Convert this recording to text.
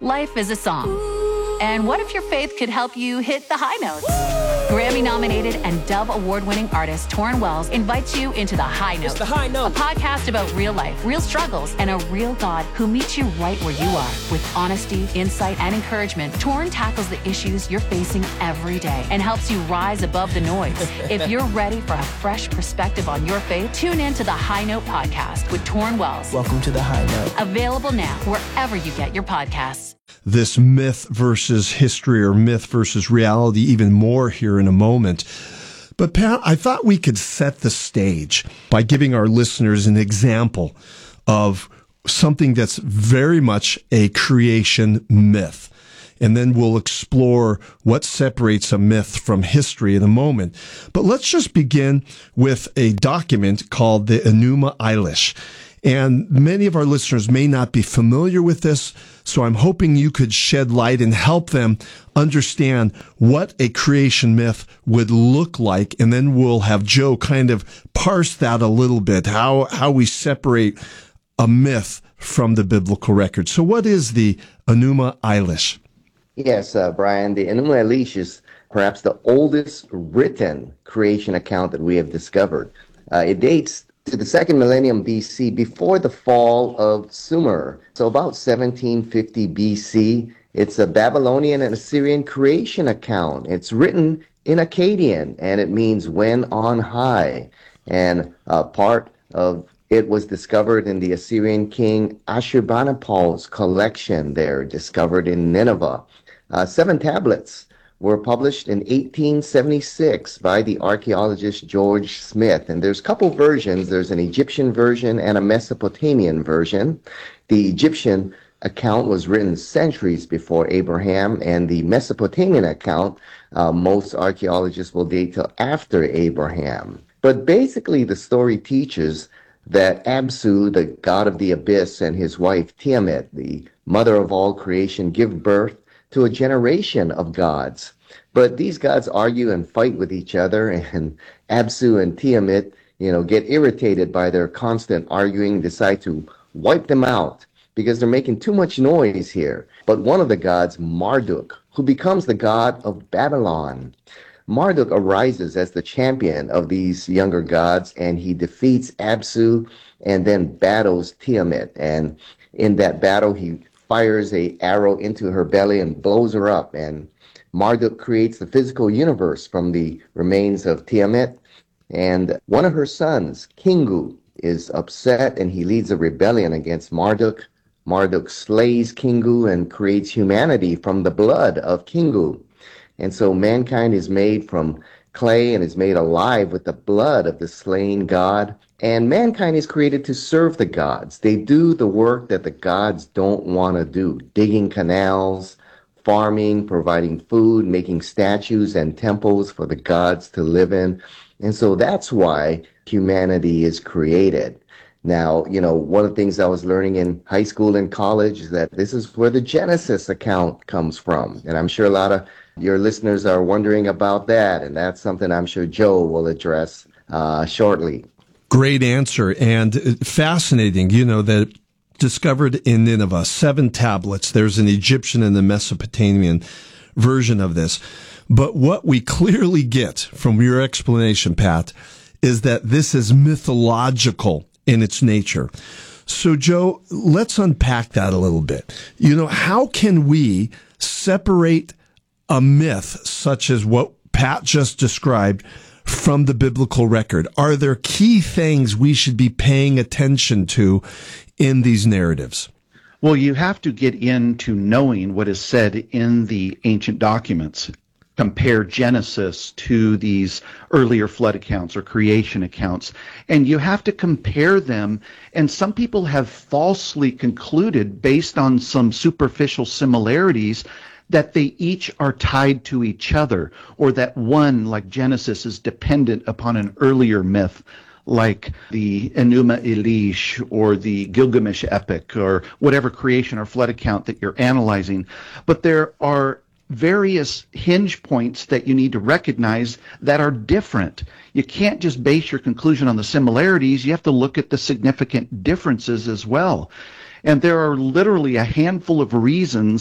Life is a song. And what if your faith could help you hit the high notes? Grammy-nominated and Dove Award-winning artist Torrin Wells invites you into The High Note. It's The High Note. A podcast about real life, real struggles, and a real God who meets you right where you are. With honesty, insight, and encouragement, Torrin tackles the issues you're facing every day and helps you rise above the noise. If you're ready for a fresh perspective on your faith, tune in to The High Note podcast with Torrin Wells. Welcome to The High Note. Available now wherever you get your podcasts. This myth versus history or myth versus reality even more here in a moment. But Pat, I thought we could set the stage by giving our listeners an example of something that's very much a creation myth. And then we'll explore what separates a myth from history in a moment. But let's just begin with a document called the Enuma Elish. And many of our listeners may not be familiar with this, so I'm hoping you could shed light and help them understand what a creation myth would look like. And then we'll have Joe kind of parse that a little bit, how we separate a myth from the biblical record. So what is the Enuma Elish? Yes, Brian, the Enuma Elish is perhaps the oldest written creation account that we have discovered. It dates to the second millennium BC, before the fall of Sumer. So about 1750 BC. It's a Babylonian and Assyrian creation account. It's written in Akkadian, and it means when on high. And part of it was discovered in the Assyrian king Ashurbanipal's collection there, discovered in Nineveh. 7 tablets were published in 1876 by the archaeologist George Smith. And there's a couple versions. There's an Egyptian version and a Mesopotamian version. The Egyptian account was written centuries before Abraham, and the Mesopotamian account, most archaeologists will date till after Abraham. But basically, the story teaches that Absu, the god of the abyss, and his wife Tiamat, the mother of all creation, give birth to a generation of gods. But these gods argue and fight with each other, and Absu and Tiamat, get irritated by their constant arguing, decide to wipe them out because they're making too much noise here. But one of the gods, Marduk, who becomes the god of Babylon. Marduk arises as the champion of these younger gods, and he defeats Absu and then battles Tiamat. And in that battle, he fires an arrow into her belly and blows her up. And Marduk creates the physical universe from the remains of Tiamat. And one of her sons, Kingu, is upset, and he leads a rebellion against Marduk. Marduk slays Kingu and creates humanity from the blood of Kingu. And so mankind is made from clay and is made alive with the blood of the slain god. And mankind is created to serve the gods. They do the work that the gods don't want to do, digging canals, farming, providing food, making statues and temples for the gods to live in. And so that's why humanity is created. Now, one of the things I was learning in high school and college is that this is where the Genesis account comes from. And I'm sure a lot of your listeners are wondering about that. And that's something I'm sure Joe will address shortly. Great answer, and fascinating, that discovered in Nineveh, 7 tablets. There's an Egyptian and a Mesopotamian version of this. But what we clearly get from your explanation, Pat, is that this is mythological in its nature. So, Joe, let's unpack that a little bit. How can we separate a myth such as what Pat just described from the biblical record? Are there key things we should be paying attention to in these narratives? Well, you have to get into knowing what is said in the ancient documents. Compare Genesis to these earlier flood accounts or creation accounts, and you have to compare them. And some people have falsely concluded, based on some superficial similarities, that they each are tied to each other, or that one, like Genesis, is dependent upon an earlier myth, like the Enuma Elish or the Gilgamesh epic, or whatever creation or flood account that you're analyzing. But there are various hinge points that you need to recognize that are different. You can't just base your conclusion on the similarities. You have to look at the significant differences as well. And there are literally a handful of reasons